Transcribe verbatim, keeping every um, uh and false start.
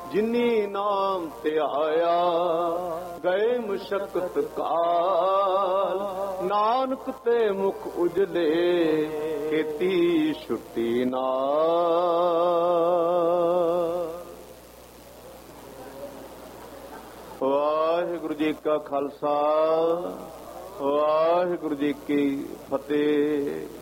ਜਿਨੀ ਨਾਮ ਧਿਆਇਆ ਗਏ ਮੁਸ਼ਕਤ ਕਾਲ। ਨਾਨਕ ਤੇ ਮੁਖ ਉਜਲੇ ਕੀਤੀ ਛੁੱਟੀ ਨਾਲ। ਵਾਹਿਗੁਰੂ ਜੀ ਕਾ ਖਾਲਸਾ, ਵਾਹਿਗੁਰੂ ਜੀ ਕੀ ਫਤਿਹ।